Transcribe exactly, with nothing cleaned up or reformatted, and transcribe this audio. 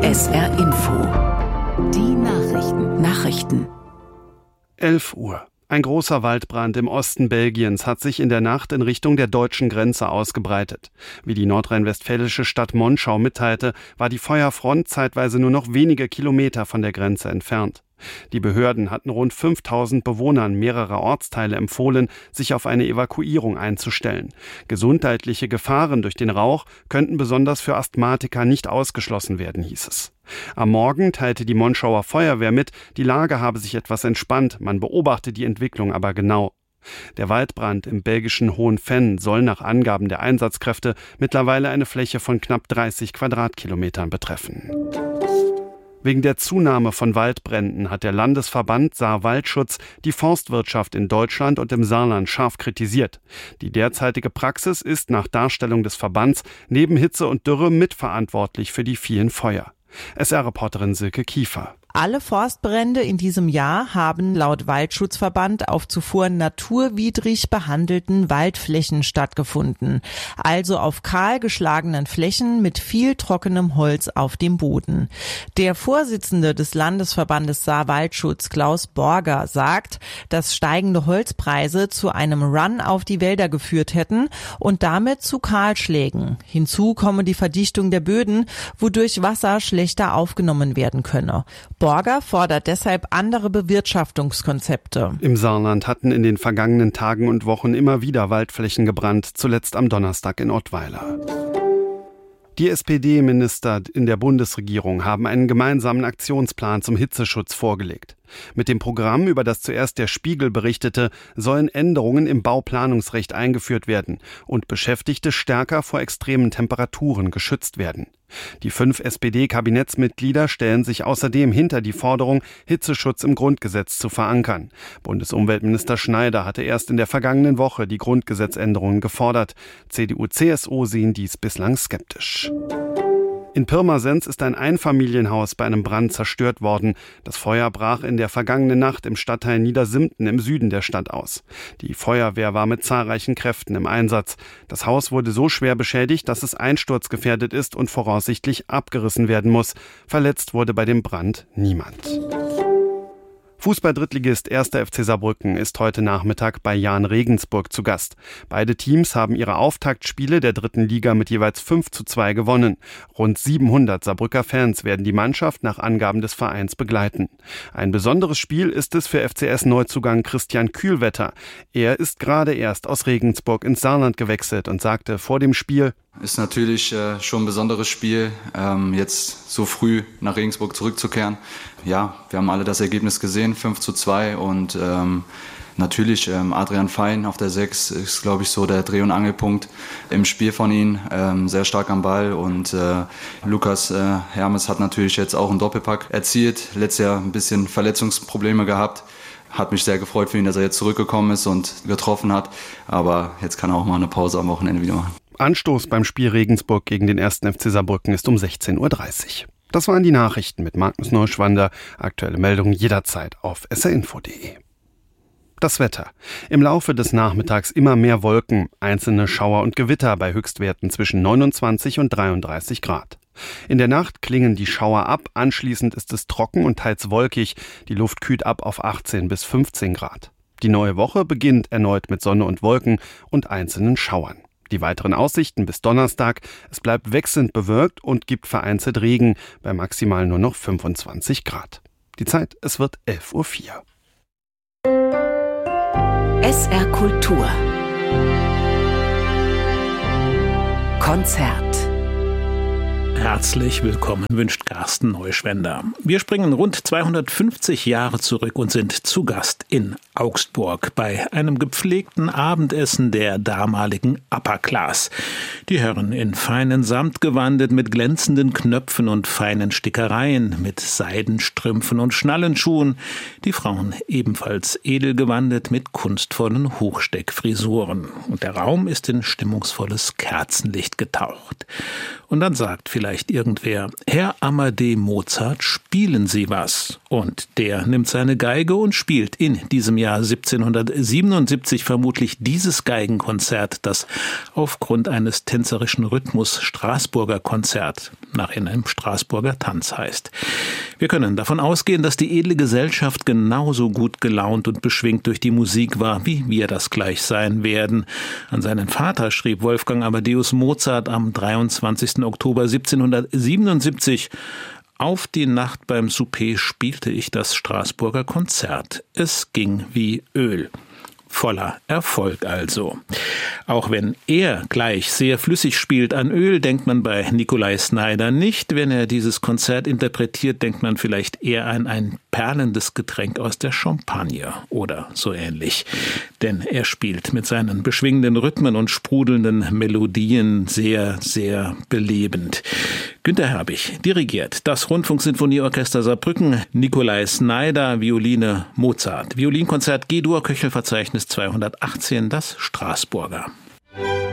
S R Info. Die Nachrichten. Nachrichten. elf Uhr. Ein großer Waldbrand im Osten Belgiens hat sich in der Nacht in Richtung der deutschen Grenze ausgebreitet. Wie die nordrhein-westfälische Stadt Monschau mitteilte, war die Feuerfront zeitweise nur noch wenige Kilometer von der Grenze entfernt. Die Behörden hatten rund fünftausend Bewohnern mehrerer Ortsteile empfohlen, sich auf eine Evakuierung einzustellen. Gesundheitliche Gefahren durch den Rauch könnten besonders für Asthmatiker nicht ausgeschlossen werden, hieß es. Am Morgen teilte die Monschauer Feuerwehr mit, die Lage habe sich etwas entspannt, man beobachte die Entwicklung aber genau. Der Waldbrand im belgischen Hohenfenn soll nach Angaben der Einsatzkräfte mittlerweile eine Fläche von knapp dreißig Quadratkilometern betreffen. Wegen der Zunahme von Waldbränden hat der Landesverband Saar-Waldschutz die Forstwirtschaft in Deutschland und im Saarland scharf kritisiert. Die derzeitige Praxis ist nach Darstellung des Verbands neben Hitze und Dürre mitverantwortlich für die vielen Feuer. S R-Reporterin Silke Kiefer. Alle Forstbrände in diesem Jahr haben laut Waldschutzverband auf zuvor naturwidrig behandelten Waldflächen stattgefunden, also auf kahl geschlagenen Flächen mit viel trockenem Holz auf dem Boden. Der Vorsitzende des Landesverbandes Saar-Waldschutz, Klaus Borger, sagt, dass steigende Holzpreise zu einem Run auf die Wälder geführt hätten und damit zu Kahlschlägen. Hinzu komme die Verdichtung der Böden, wodurch Wasser schlechter aufgenommen werden könne. Borger fordert deshalb andere Bewirtschaftungskonzepte. Im Saarland hatten in den vergangenen Tagen und Wochen immer wieder Waldflächen gebrannt, zuletzt am Donnerstag in Ottweiler. Die S P D-Minister in der Bundesregierung haben einen gemeinsamen Aktionsplan zum Hitzeschutz vorgelegt. Mit dem Programm, über das zuerst der Spiegel berichtete, sollen Änderungen im Bauplanungsrecht eingeführt werden und Beschäftigte stärker vor extremen Temperaturen geschützt werden. Die fünf S P D-Kabinettsmitglieder stellen sich außerdem hinter die Forderung, Hitzeschutz im Grundgesetz zu verankern. Bundesumweltminister Schneider hatte erst in der vergangenen Woche die Grundgesetzänderungen gefordert. C D U C S U sehen dies bislang skeptisch. In Pirmasens ist ein Einfamilienhaus bei einem Brand zerstört worden. Das Feuer brach in der vergangenen Nacht im Stadtteil Niedersimpten im Süden der Stadt aus. Die Feuerwehr war mit zahlreichen Kräften im Einsatz. Das Haus wurde so schwer beschädigt, dass es einsturzgefährdet ist und voraussichtlich abgerissen werden muss. Verletzt wurde bei dem Brand niemand. Fußball-Drittligist erster F C Saarbrücken ist heute Nachmittag bei Jahn Regensburg zu Gast. Beide Teams haben ihre Auftaktspiele der dritten Liga mit jeweils fünf zu zwei gewonnen. Rund siebenhundert Saarbrücker Fans werden die Mannschaft nach Angaben des Vereins begleiten. Ein besonderes Spiel ist es für F C S-Neuzugang Christian Kühlwetter. Er ist gerade erst aus Regensburg ins Saarland gewechselt und sagte vor dem Spiel: Ist natürlich äh, schon ein besonderes Spiel, ähm, jetzt so früh nach Regensburg zurückzukehren. Ja, wir haben alle das Ergebnis gesehen, fünf zu zwei und ähm, natürlich ähm, Adrian Fein auf der sechs ist, glaube ich, so der Dreh- und Angelpunkt im Spiel von ihm, ähm, sehr stark am Ball und äh, Lukas äh, Hermes hat natürlich jetzt auch einen Doppelpack erzielt, letztes Jahr ein bisschen Verletzungsprobleme gehabt. Hat mich sehr gefreut für ihn, dass er jetzt zurückgekommen ist und getroffen hat, aber jetzt kann er auch mal eine Pause am Wochenende wieder machen. Anstoß beim Spiel Regensburg gegen den ersten F C Saarbrücken ist um sechzehn Uhr dreißig. Das waren die Nachrichten mit Magnus Neuschwander. Aktuelle Meldungen jederzeit auf s r info punkt d e. Das Wetter. Im Laufe des Nachmittags immer mehr Wolken, einzelne Schauer und Gewitter bei Höchstwerten zwischen neunundzwanzig und dreiunddreißig Grad. In der Nacht klingen die Schauer ab, anschließend ist es trocken und teils wolkig. Die Luft kühlt ab auf achtzehn bis fünfzehn Grad. Die neue Woche beginnt erneut mit Sonne und Wolken und einzelnen Schauern. Die weiteren Aussichten bis Donnerstag: Es bleibt wechselnd bewölkt und gibt vereinzelt Regen, bei maximal nur noch fünfundzwanzig Grad. Die Zeit, es wird elf Uhr vier. S R Kultur Konzert. Herzlich willkommen, wünscht Carsten Neuschwender. Wir springen rund zweihundertfünfzig Jahre zurück und sind zu Gast in Augsburg bei einem gepflegten Abendessen der damaligen Upper Class. Die Herren in feinen Samt gewandet mit glänzenden Knöpfen und feinen Stickereien, mit Seidenstrümpfen und Schnallenschuhen. Die Frauen ebenfalls edel gewandet mit kunstvollen Hochsteckfrisuren. Und der Raum ist in stimmungsvolles Kerzenlicht getaucht. Und dann sagt vielleicht nicht irgendwer. Herr Amadé Mozart, spielen Sie was. Und der nimmt seine Geige und spielt in diesem Jahr siebzehnhundertsiebenundsiebzig vermutlich dieses Geigenkonzert, das aufgrund eines tänzerischen Rhythmus Straßburger Konzert nach einem Straßburger Tanz heißt. Wir können davon ausgehen, dass die edle Gesellschaft genauso gut gelaunt und beschwingt durch die Musik war, wie wir das gleich sein werden. An seinen Vater schrieb Wolfgang Amadeus Mozart am dreiundzwanzigsten Oktober siebzehnhundertsiebenundsiebzig: Auf die Nacht beim Souper spielte ich das Straßburger Konzert. Es ging wie Öl. Voller Erfolg also. Auch wenn er gleich sehr flüssig spielt an Öl, denkt man bei Nikolai Snyder nicht. Wenn er dieses Konzert interpretiert, denkt man vielleicht eher an ein perlendes Getränk aus der Champagne oder so ähnlich. Denn er spielt mit seinen beschwingenden Rhythmen und sprudelnden Melodien sehr, sehr belebend. Günter Herbig dirigiert das Rundfunksinfonieorchester Saarbrücken, Nikolai Snyder, Violine Mozart. Violinkonzert G-Dur, Köchelverzeichnis zweihundertachtzehn, das Straßburger.